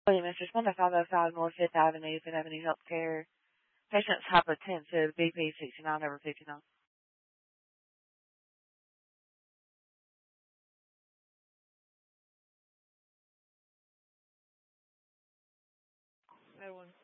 William Mr. 505 North 5th Avenue, Fifth Avenue Healthcare. Patient's hypertensive, BP 69 over 59. That one.